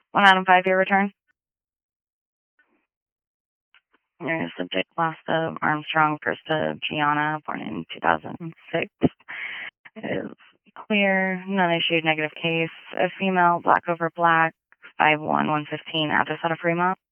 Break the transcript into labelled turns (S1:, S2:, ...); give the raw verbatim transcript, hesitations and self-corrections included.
S1: One out of five year return. Your subject last of Armstrong, first of Gianna, born in two thousand six. Is clear, none issued, negative case. A female, black over black, five one, one fifteen, address out of Fremont.